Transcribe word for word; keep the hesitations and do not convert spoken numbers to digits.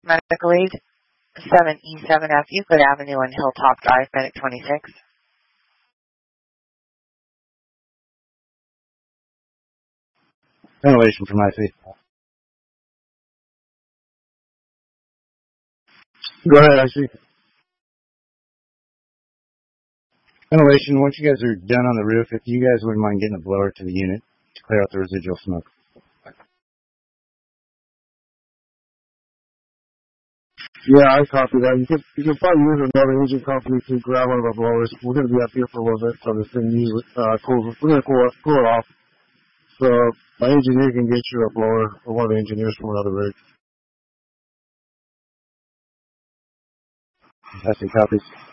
Medical Aid, seven E seven F Euclid Avenue on Hilltop Drive, Medic twenty-six. Ventilation from I C. Go ahead, I C. Ventilation, once you guys are done on the roof, if you guys wouldn't mind getting a blower to the unit to clear out the residual smoke. Yeah, I copy that. You could you could probably use another engine company to grab one of our blowers. We're going to be up here for a little bit, so this thing needs uh, cool. We're going to cool, cool it off. So my engineer can get you a blower, or one of the engineers from another rig. Fantastic copies.